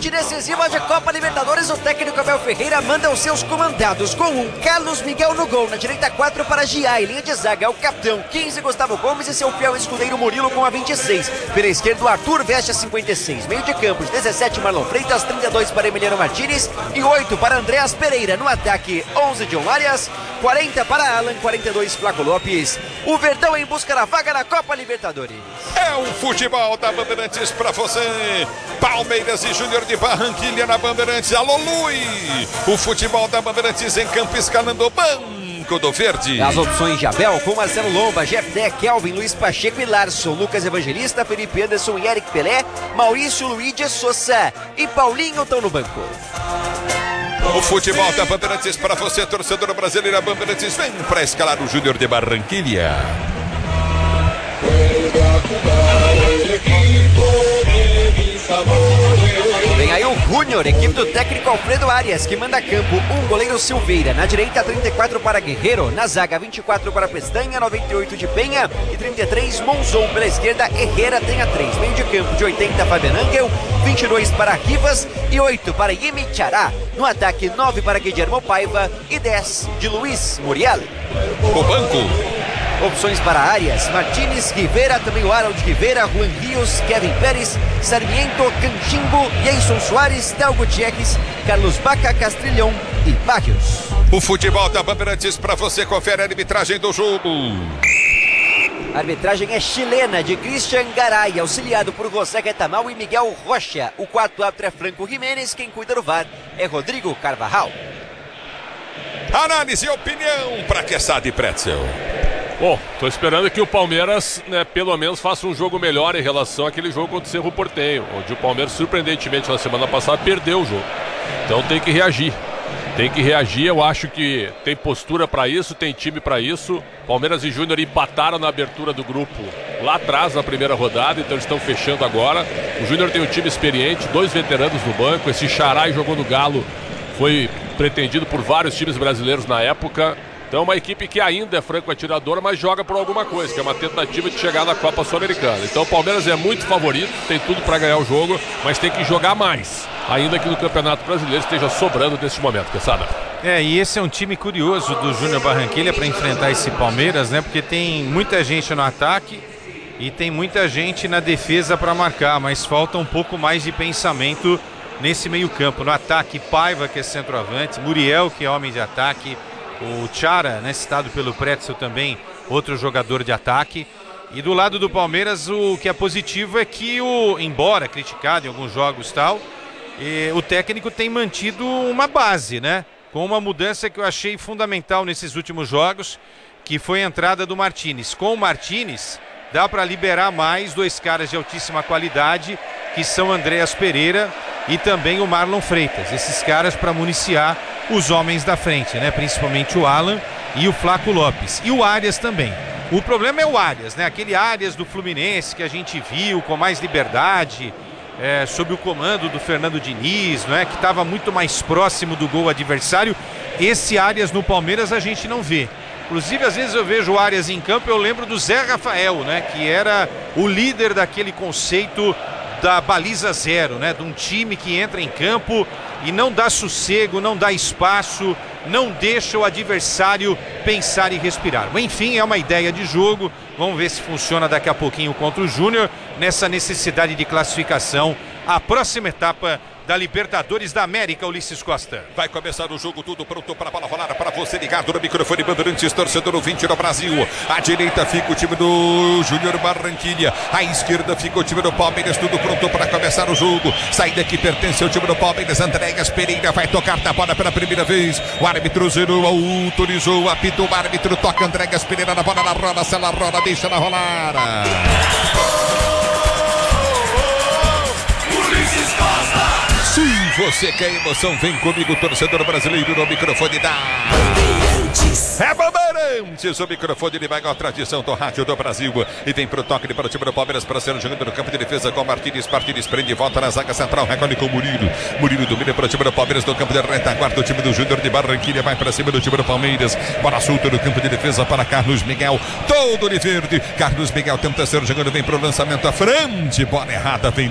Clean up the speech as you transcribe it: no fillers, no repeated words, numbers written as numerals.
noite decisiva de Copa Libertadores, o técnico Abel Ferreira manda os seus comandados com Carlos Miguel no gol, na direita 4 para Gia, em linha de zaga o capitão 15 Gustavo Gomes e seu fiel escudeiro Murilo com a 26. Pela esquerda o Arthur veste a 56. Meio de campo, 17 Marlon Freitas, 32 para Emiliano Martínez e 8 para Andreas Pereira. No ataque 11 John Arias, 40 para Alan, 42 Flaco Lopes. O Verdão em busca da vaga na Copa Libertadores. É o futebol da Bandeirantes pra você. Palmeiras e Júnior de Barranquilha na Bandeirantes. Alô, Lui! O futebol da Bandeirantes em campo escalando o Banco do Verde. As opções de Abel com Marcelo Lomba, Jeff Dé, Kelvin, Luiz Pacheco e Larson, Lucas Evangelista, Felipe Anderson e Eric Pelé, Maurício Luigi Souza e Paulinho estão no banco. O futebol da Bandeirantes para você, torcedor brasileiro. A Bandeirantes vem para escalar o Júnior de Barranquilha. Vem aí o Júnior, equipe do técnico Alfredo Arias, que manda a campo um goleiro Silveira. Na direita, 34 para Guerreiro. Na zaga, 24 para Pestanha, 98 de Penha e 33 Monzon. Pela esquerda, Herrera tem a 3. Meio de campo de 80, Fabian Angel, 22 para Rivas e 8 para Yemi Chará. No ataque, 9 para Guillermo Paiva e 10 de Luiz Muriel. O banco. Opções para Arias, Martínez, Rivera, também o Harold Rivera, Juan Rios, Kevin Pérez, Sarmiento, Canchingo, Jason Soares, Théo Gutierrez, Carlos Baca, Castrilhão e Barrios. O futebol da Bandeirantes para você, confere a arbitragem do jogo. A arbitragem é chilena, de Christian Garay, auxiliado por José Retamal e Miguel Rocha. O quarto árbitro é Franco Jiménez, quem cuida do VAR é Rodrigo Carvajal. Análise e opinião para Quesada e Pretzel. Bom, tô esperando que o Palmeiras, pelo menos faça um jogo melhor em relação àquele jogo contra o Cerro Porteño, onde o Palmeiras, surpreendentemente, na semana passada, perdeu o jogo. Então tem que reagir. Eu acho que tem postura para isso, tem time para isso. Palmeiras e Júnior empataram na abertura do grupo lá atrás, na primeira rodada, então eles estão fechando agora. O Júnior tem um time experiente, 2 veteranos no banco. Esse Xará jogou no Galo, foi pretendido por vários times brasileiros na época. Então uma equipe que ainda é franco-atiradora, mas joga por alguma coisa, que é uma tentativa de chegar na Copa Sul-Americana. Então o Palmeiras é muito favorito, tem tudo para ganhar o jogo, mas tem que jogar mais, ainda que no Campeonato Brasileiro esteja sobrando nesse momento, Quesada. E esse é um time curioso do Júnior Barranquilha para enfrentar esse Palmeiras, porque tem muita gente no ataque e tem muita gente na defesa para marcar, mas falta um pouco mais de pensamento nesse meio campo. No ataque, Paiva, que é centroavante, Muriel, que é homem de ataque, o Chara, citado pelo Pretzel também, outro jogador de ataque. E do lado do Palmeiras, o que é positivo é que, embora criticado em alguns jogos e tal, o técnico tem mantido uma base, com uma mudança que eu achei fundamental nesses últimos jogos, que foi a entrada do Martínez. Com o Martínez, dá para liberar mais 2 caras de altíssima qualidade, que são Andreas Pereira e também o Marlon Freitas. Esses caras para municiar os homens da frente, principalmente o Alan e o Flaco Lopes. E o Arias também. O problema é o Arias, aquele Arias do Fluminense que a gente viu com mais liberdade, sob o comando do Fernando Diniz, que estava muito mais próximo do gol adversário. Esse Arias no Palmeiras a gente não vê. Inclusive, às vezes eu vejo o Arias em campo, eu lembro do Zé Rafael, que era o líder daquele conceito da baliza zero, de um time que entra em campo e não dá sossego, não dá espaço, não deixa o adversário pensar e respirar. Enfim, é uma ideia de jogo, vamos ver se funciona daqui a pouquinho contra o Júnior, nessa necessidade de classificação, a próxima etapa da Libertadores da América, Ulisses Costa. Vai começar o jogo, tudo pronto para a bola rolar, para você ligado no microfone Bandeirantes, torcedor ouvinte no Brasil. À direita fica o time do Júnior Barranquilha, à esquerda fica o time do Palmeiras, tudo pronto para começar o jogo. Saída que pertence ao time do Palmeiras, Andreas Pereira vai tocar na bola pela primeira vez. O árbitro zerou, autorizou, apitou o árbitro, toca Andreas Pereira na bola, na roda, se ela roda, deixa ela rolar. Se você quer emoção, vem comigo, torcedor brasileiro, no microfone da Bandeirantes. É Bandeirantes, o microfone de maior tradição do rádio do Brasil. E vem pro toque para o time do Palmeiras, para ser jogando no campo de defesa com Martínez. Martínez prende e volta na zaga central, recolhe com Murilo. Murilo domina para o time do Palmeiras no campo de retaguarda. O time do Júnior de Barranquilha vai para cima do time do Palmeiras. Bola solta no campo de defesa para Carlos Miguel. Todo de verde. Carlos Miguel tenta ser jogando, vem pro lançamento à frente. Bola errada, vem